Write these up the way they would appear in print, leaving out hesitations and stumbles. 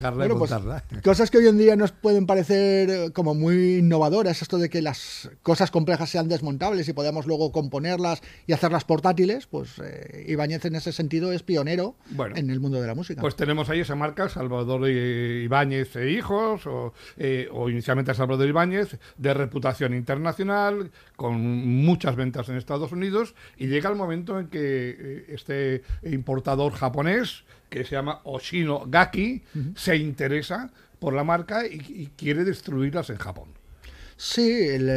Bueno, pues cosas que hoy en día nos pueden parecer como muy innovadoras, esto de que las cosas complejas sean desmontables y podamos luego componerlas y hacerlas portátiles, pues Ibáñez en ese sentido es pionero en el mundo de la música. Pues tenemos ahí esa marca, Salvador Ibáñez e Hijos, o inicialmente Salvador Ibáñez, de reputación internacional, con muchas ventas en Estados Unidos, y llega el momento en que este importador japonés, que se llama Hoshino Gakki, se interesa por la marca y quiere distribuirlas en Japón. Sí,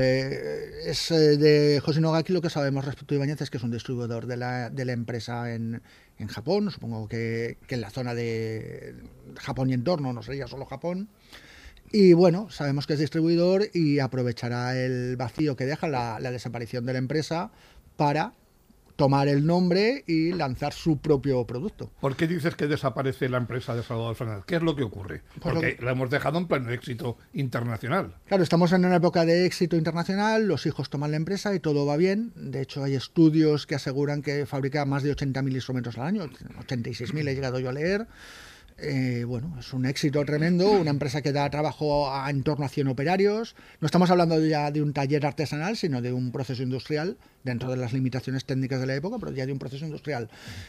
es de Hoshino Gakki lo que sabemos respecto a Ibáñez es que es un distribuidor de la empresa en Japón, supongo que en la zona de Japón y entorno, no sería solo Japón. Y bueno, sabemos que es distribuidor y aprovechará el vacío que deja la desaparición de la empresa para tomar el nombre y lanzar su propio producto. ¿Por qué dices que desaparece la empresa de Salvador Fernández? ¿Qué es lo que ocurre? Porque la hemos dejado en pleno éxito internacional. Claro, estamos en una época de éxito internacional, los hijos toman la empresa y todo va bien. De hecho, hay estudios que aseguran que fabrica más de 80.000 instrumentos al año, 86.000 he llegado yo a leer. Bueno, es un éxito tremendo, una empresa que da trabajo a en torno a 100 operarios. No estamos hablando ya de un taller artesanal, sino de un proceso industrial, dentro de las limitaciones técnicas de la época, pero ya de un proceso industrial.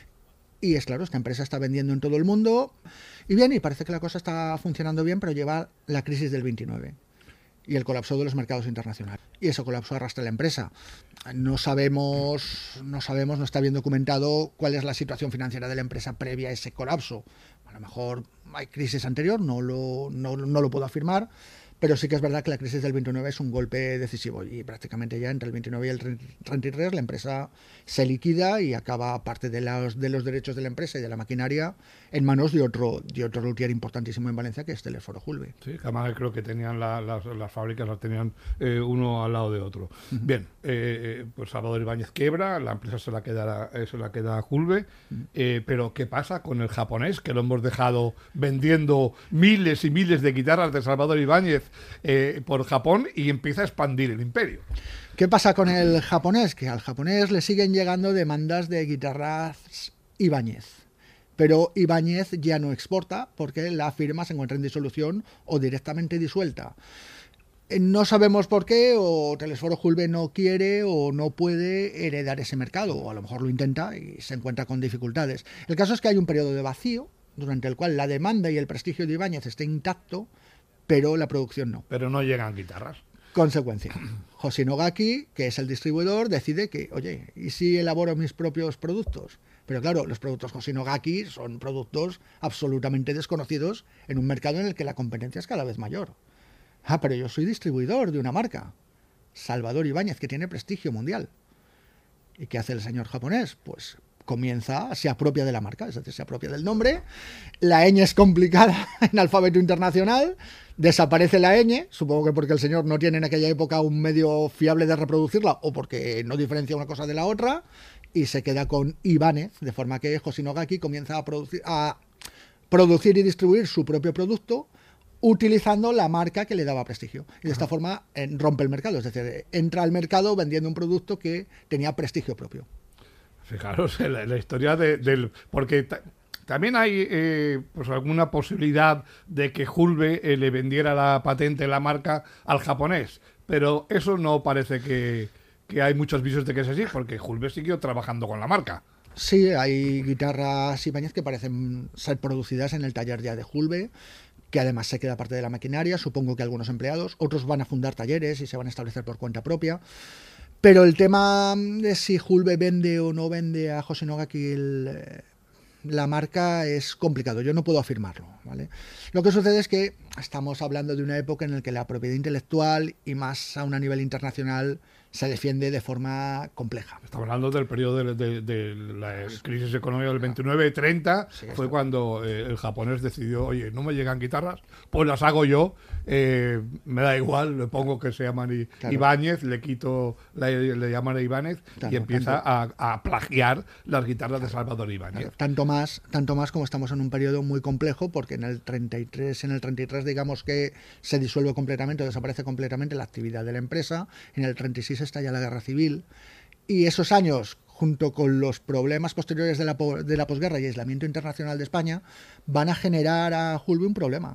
Y es claro, esta empresa está vendiendo en todo el mundo, y bien, y parece que la cosa está funcionando bien, pero lleva la crisis del 29 y el colapso de los mercados internacionales. Y ese colapso arrastra la empresa. No sabemos, no está bien documentado cuál es la situación financiera de la empresa previa a ese colapso. A lo mejor hay crisis anterior, no lo puedo afirmar, pero sí que es verdad que la crisis del 29 es un golpe decisivo y prácticamente ya entre el 29 y el 33 la empresa se liquida y acaba parte de los derechos de la empresa y de la maquinaria en manos de otro luthier importantísimo en Valencia, que es Telesforo Julve. Sí, además creo que tenían las fábricas, las tenían uno al lado de otro. Bien, pues Salvador Ibáñez quiebra, la empresa se la queda a Julve, pero ¿qué pasa con el japonés, que lo hemos dejado vendiendo miles y miles de guitarras de Salvador Ibáñez por Japón y empieza a expandir el imperio? ¿Qué pasa con el japonés? Que al japonés le siguen llegando demandas de guitarras Ibáñez, pero Ibáñez ya no exporta porque la firma se encuentra en disolución o directamente disuelta. No sabemos por qué, o Telesforo Julve no quiere o no puede heredar ese mercado, o a lo mejor lo intenta y se encuentra con dificultades. El caso es que hay un periodo de vacío durante el cual la demanda y el prestigio de Ibáñez está intacto, pero la producción no. Pero no llegan guitarras. Consecuencia, Hoshino Gakki, que es el distribuidor, decide que, oye, ¿y si elaboro mis propios productos? Pero claro, los productos Hoshino Gakki son productos absolutamente desconocidos en un mercado en el que la competencia es cada vez mayor. Ah, pero yo soy distribuidor de una marca, Salvador Ibáñez, que tiene prestigio mundial. ¿Y qué hace el señor japonés? Pues se apropia de la marca, es decir, se apropia del nombre. La ñ es complicada en alfabeto internacional, desaparece la ñ, supongo que porque el señor no tiene en aquella época un medio fiable de reproducirla o porque no diferencia una cosa de la otra, y se queda con Ibáñez, de forma que Hoshino Gakki comienza a producir y distribuir su propio producto utilizando la marca que le daba prestigio. Y de esta forma rompe el mercado, es decir, entra al mercado vendiendo un producto que tenía prestigio propio. Fijaros la historia del... Porque también hay pues alguna posibilidad de que Julve le vendiera la patente, la marca, al japonés. Pero eso no parece que hay muchos visos de que es así, porque Julve siguió trabajando con la marca. Sí, hay guitarras Ibáñez que parecen ser producidas en el taller ya de Julve, que además se queda parte de la maquinaria, supongo que algunos empleados, otros van a fundar talleres y se van a establecer por cuenta propia. Pero el tema de si Julve vende o no vende a Hoshino Gakki la marca es complicado, yo no puedo afirmarlo, ¿vale? Lo que sucede es que estamos hablando de una época en la que la propiedad intelectual, y más a nivel internacional, se defiende de forma compleja. Estamos hablando del periodo de la crisis económica del 29-30, sí, fue cuando el japonés decidió, oye, no me llegan guitarras, pues las hago yo, me da igual, le pongo que se llaman Ibáñez, le quito, le llaman Ibáñez, claro, y empieza a plagiar las guitarras de Salvador Ibáñez. Claro, tanto más como estamos en un periodo muy complejo, porque en el 33 digamos que se disuelve completamente o desaparece completamente la actividad de la empresa, en el 36 estalla la guerra civil, y esos años junto con los problemas posteriores de la posguerra y aislamiento internacional de España, van a generar a Hulbe un problema.